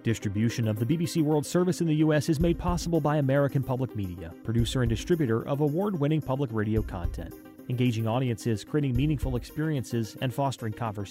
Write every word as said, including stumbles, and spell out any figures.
Distribution of the B B C World Service in the U S is made possible by American Public Media, producer and distributor of award-winning public radio content, engaging audiences, creating meaningful experiences, and fostering conversation.